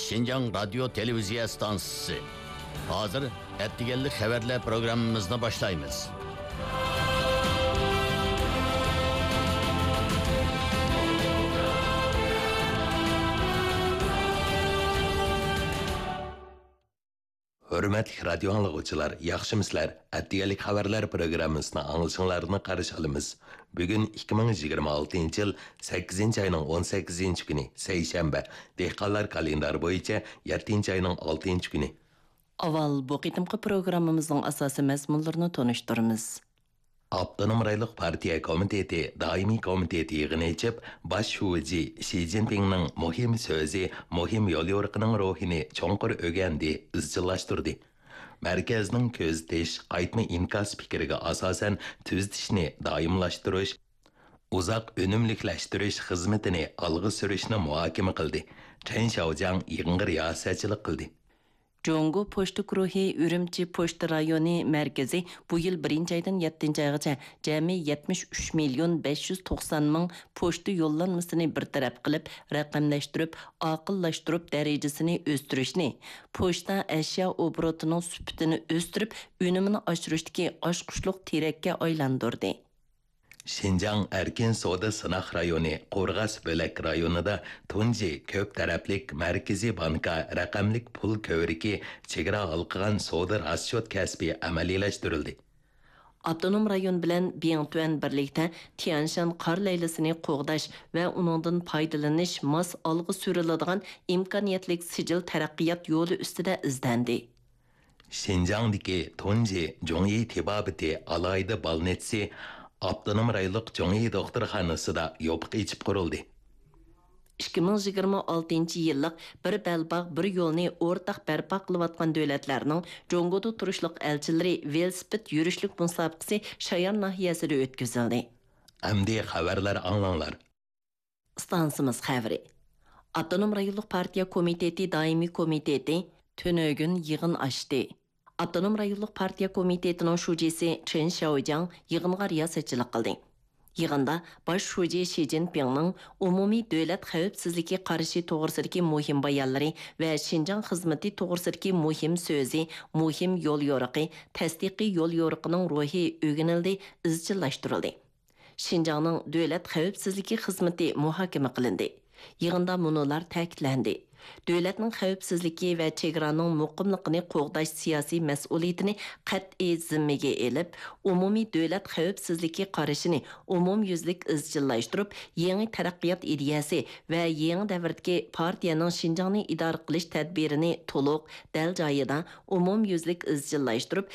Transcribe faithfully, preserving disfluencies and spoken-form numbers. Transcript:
Şinjan Radyo Televiziya Stansiyası. Hazır ettigellik haberler programımızını başlayımız. Hürmetli radyo anlıqçılar, yaxşımıslar? Ettigelik haberler programımızını anılışınlarını qarşı alımız. Bugün ikki ming yigirma oltinchi yıl sakkizinchi ayının on sakkizinchi günü, Seyşembe. Dehqonlar kalendar boyunca yettinchi ayının oltinchi günü. Aval bu qitimqi programımızın asası məzmunlarını tonuşturumuz. Abdunum Raylık Partiya Komiteti Daimi Komiteti yığını içip, baş şuvici Xi Jinping'nin muhim sözü, muhim yol yorqının ruhini çoğunqur ögendi, izcillaştırdı. Merkezning köztiş, qaytma inkas fikriga asasen tüzdişni daimlaştırış, uzaq önümlükləştirish xizmetini algı sürüşni muhakeme qildi. Chen Xiaojiang yığınғы riyasatçılık qildi. Jongo Poçta Guruhi Ürümçi Poçta rayoni mərkəzi bu yıl birinci aydan yettinchi aygacha cəmi yetmiş üç milyon besh yuz to'qson ming poçta yollanmasını bir taraf qilib, raqamlashtirib, aqillashtırıb dərəcəsini östürüşni, poçta əşya obrotining sübutini östürüb, önümini aşırışdaki aşquşluq terakka aylandırdı. Şinjan Erkin Soda Sınaq rayonu Qorğas Bölək rayonida tunji köp taraflik Merkezi Banka raqamlik pul kövriki chegara alqıgan soda rasчет kasbi amaliyalashtirildi. Abdunum rayon bilan Biyangtuan birlikdə Tianshan qar laylasını qoğdaş və onundan faydalanish mas algı sürüladigan imkoniyatlik sijil taraqqiyot yo'li ustida izlandi. Şinjandagi tunji Jongyi Tibabiti alayda balnetsi Abdunum Raylık Jongyi doktorxanasida yopiq içib qurildi. ikki ming yigirma oltinchi yillik bir belbaq bir yo'lni o'rtaq barpo qilayotgan davlatlarning Jongoda turishliq elchilari velosiped yurishlik musobaqasi Shayar nahiyasida o'tkazildi. Amdi xabarlar anglanglar. Stansimiz xabari. Abdunum rayonluq partiya komiteti daimiy komiteti tönögün yig'in açdı. Abdunum rayonluq partiya komitetining shujisi Chen Xiaojiang yig'inga riyosatchilik qildi. Yig'inda baş şuji Xi Jinpingning umumiy davlat xavfsizligi qarshi to'g'risidagi muhim bayonlari va Xinjiang xizmati to'g'risidagi muhim so'zi, muhim yo'l yo'riqi, tasdiqiy yo'l yo'riqining ruhi o'rganildi, izchillashtirildi. Xinjiangning davlat xavfsizligi xizmati muhokama qilindi. Yig'inda munolar ta'kidlandi. Davlatning xavfsizligi va chegaraning muqimligini qo'g'dash siyosiy mas'uliyatini qat'iy zimmaga elib, umumiy davlat xavfsizligi qarashini umumyuzlik izchillashtirib, yangi taraqqiyot ideyasi va yangi davrdagi partiyaning Xinjiangni idora qilish tadbirini to'liq, dal joyida umumyuzlik izchillashtirib,